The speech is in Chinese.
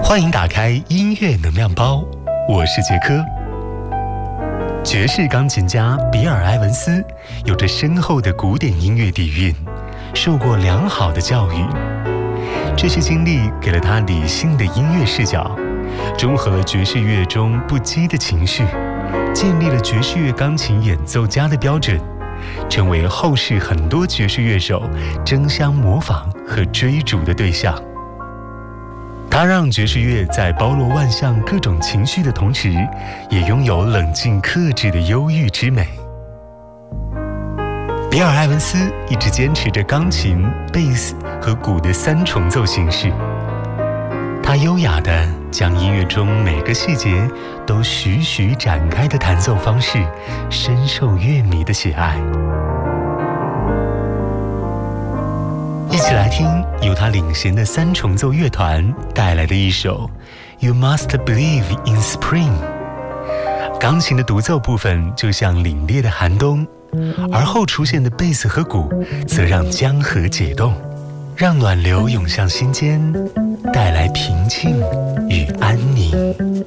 欢迎打开音乐能量包，我是杰科。爵士钢琴家比尔·埃文斯有着深厚的古典音乐底蕴，受过良好的教育。这些经历给了他理性的音乐视角，中和了爵士乐中不羁的情绪，建立了爵士乐钢琴演奏家的标准，成为后世很多爵士乐手争相模仿和追逐的对象。他让爵士乐在包罗万象各种情绪的同时，也拥有冷静克制的忧郁之美。比尔·埃文斯一直坚持着钢琴、贝斯和鼓的三重奏形式，他优雅地将音乐中每个细节都徐徐展开的弹奏方式，深受乐迷的喜爱。一起来听由他领衔的三重奏乐团带来的一首《You Must Believe in Spring》。钢琴的独奏部分就像凛冽的寒冬，而后出现的贝斯和鼓则让江河解冻，让暖流涌向心间，带来平静与安宁。